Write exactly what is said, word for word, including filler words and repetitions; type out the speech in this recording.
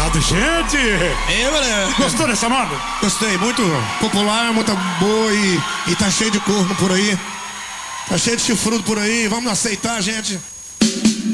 moda, gente! É, galera. Gostou dessa moda? Gostei, muito popular, muito boa e, e tá cheio de corno por aí. Tá cheio de chifrudo por aí, vamos aceitar, gente.